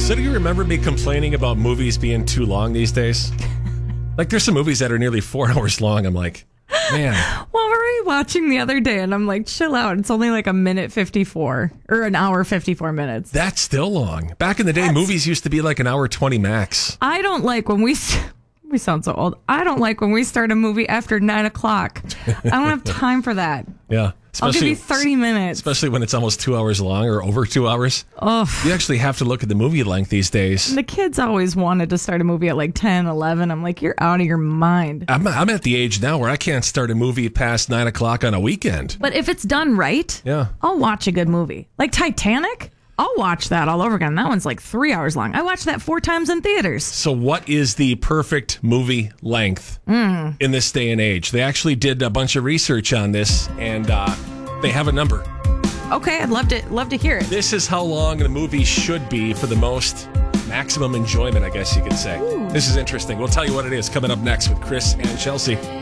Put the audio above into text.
So do you remember me complaining about movies being too long these days? Like, there's some movies that are nearly 4 hours long. I'm like, man. Well, we're watching the other day, and I'm like, chill out. It's only like a minute 54 or an hour 54 minutes. That's still long. Back in the day, movies used to be like an hour 20 max. I don't like when we sound so old. I don't like when we start a movie after 9 o'clock. I don't have time for that. Yeah. I'll give you 30 minutes. Especially when it's almost 2 hours long or over 2 hours. Oh. You actually have to look at the movie length these days. The kids always wanted to start a movie at like 10, 11. I'm like, you're out of your mind. I'm at the age now where I can't start a movie past 9 o'clock on a weekend. But if it's done right, yeah, I'll watch a good movie. Like Titanic, I'll watch that all over again. That one's like 3 hours long. I watched that 4 times in theaters. So what is the perfect movie length in this day and age? They actually did a bunch of research on this, and they have a number. Okay, I'd love to hear it. This is how long a movie should be for the most maximum enjoyment, I guess you could say. Ooh. This is interesting. We'll tell you what it is coming up next with Chris and Chelsea.